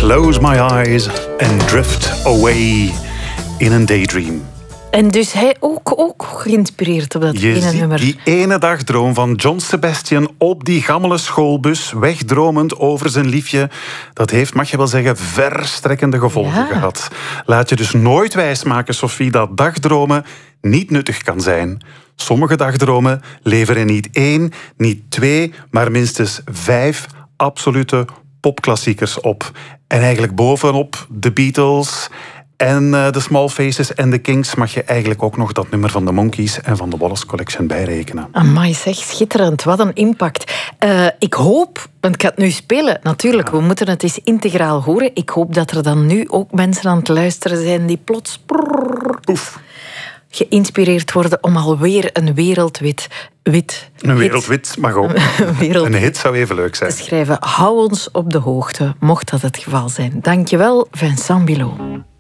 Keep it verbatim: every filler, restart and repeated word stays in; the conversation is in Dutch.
Close my eyes and drift away in a daydream. En dus hij ook, ook geïnspireerd op dat Je ene ziet nummer. die ene dagdroom van John Sebastian op die gammele schoolbus, wegdromend over zijn liefje. Dat heeft, mag je wel zeggen, verstrekkende gevolgen Ja. gehad. Laat je dus nooit wijsmaken, Sophie, dat dagdromen niet nuttig kan zijn. Sommige dagdromen leveren niet één, niet twee, maar minstens vijf absolute popklassiekers op. En eigenlijk bovenop de Beatles en uh, de Small Faces en de Kings mag je eigenlijk ook nog dat nummer van de Monkees en van de Wallace Collection bijrekenen. Amai, zeg, schitterend. Wat een impact. Uh, ik hoop, want ik ga het nu spelen, natuurlijk, we moeten het eens integraal horen. Ik hoop dat er dan nu ook mensen aan het luisteren zijn die plots prrr, Poef. geïnspireerd worden om alweer een wereldwit wit Een wereldwit mag ook. wereld Een hit zou even leuk zijn. te schrijven. Hou ons op de hoogte, mocht dat het geval zijn. Dankjewel, Vincent Bilot.